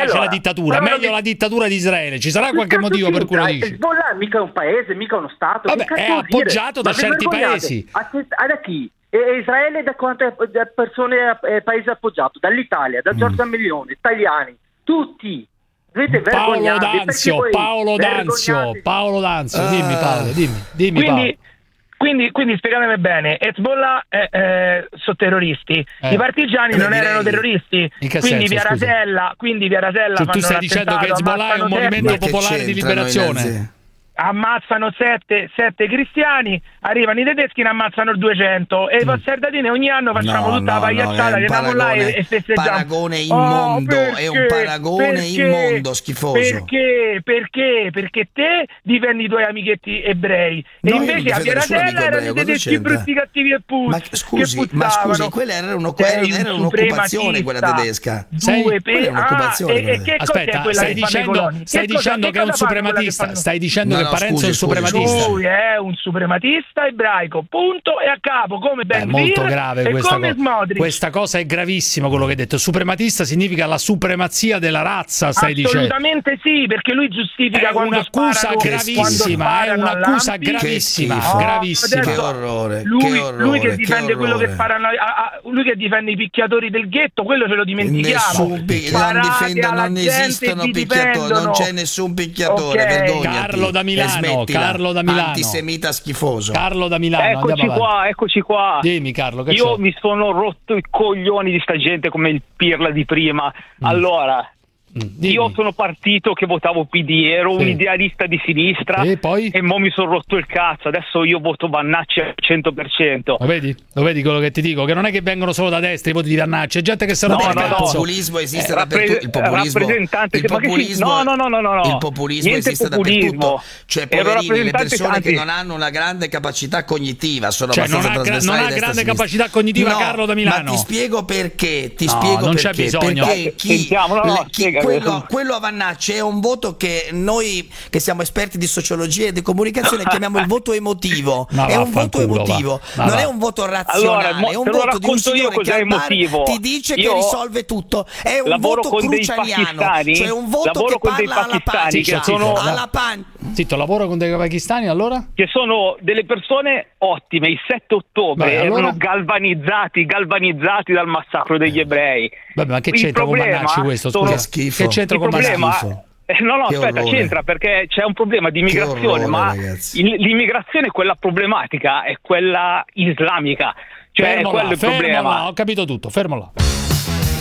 piace la dittatura, meglio la dittatura di Israele. Ci sarà qualche motivo per cui lo dici? Hezbollah mica è un paese, mica uno stato. Vabbè, è appoggiato da certi paesi. Da chi? E Israele da quante persone paese appoggiato? Dall'Italia, da Giorgia Meloni, italiani, tutti. Paolo D'Anzio, Paolo D'Anzio, dimmi Paolo, dimmi Paolo. Quindi spiegatemi bene, Hezbollah sono terroristi, i partigiani non erano terroristi, quindi via Rasella cioè, tu stai dicendo che Hezbollah è un movimento popolare di liberazione? Ammazzano 7 cristiani, arrivano i tedeschi, ne ammazzano 200 e i passerdatini ogni anno facciamo tutta la pagliacciata che andiamo là e festeggiamo. Paragone immondo, è un paragone immondo, schifoso. Perché te difendi i tuoi amichetti ebrei e invece a Via Rasella erano i tedeschi brutti, cattivi e ma scusi, quella era un'occupazione quella tedesca. Aspetta, stai dicendo che è un suprematista, stai dicendo che Parenzo è un suprematista. Lui è un suprematista ebraico, punto e a capo, come Ben È molto grave questa cosa è gravissimo quello che hai detto. Suprematista significa la supremazia della razza, stai dicendo? Assolutamente sì, perché lui giustifica un'accusa gravissima, è un'accusa gravissima. Che orrore. Lui che difende quello che sparano, lui che difende i picchiatori del ghetto, quello ce lo dimentichiamo. Non esistono picchiatori, non c'è nessun picchiatore, vergognati. Carlo da Milano, antisemita schifoso. Carlo da Milano, eccoci qua. Dimmi Carlo, io mi sono rotto i coglioni di sta gente come il Pirla di prima. Allora, io sono partito che votavo PD, ero un idealista di sinistra e poi? E mo mi sono rotto il cazzo, adesso io voto Vannacci al 100%. Lo vedi quello che ti dico? Che non è che vengono solo da destra i voti di Vannacci, è gente che se lo il populismo esiste dappertutto. Il populismo esiste dappertutto. Cioè poverini, le persone che non hanno una grande capacità cognitiva sono abbastanza trasversali. Non ha grande capacità cognitiva Carlo da Milano. Ma ti spiego perché. Non c'è bisogno. Perché quello a Vannacci è un voto che noi che siamo esperti di sociologia e di comunicazione chiamiamo il voto emotivo. È un voto emotivo, non è un voto razionale, è un voto di un signore che al bar ti dice che risolve tutto. È un voto crucianiano, cioè un voto che parla alla pancia. Zitto, lavoro con dei pakistani allora? Che sono delle persone ottime, il 7 ottobre erano galvanizzati dal massacro degli ebrei. Vabbè, ma che c'entra con Vannacci questo? Scusa, che c'entra con Vannacci? C'entra perché c'è un problema di immigrazione, ma l'immigrazione, quella problematica, è quella islamica, cioè quello è il problema. Ho capito tutto, fermo là.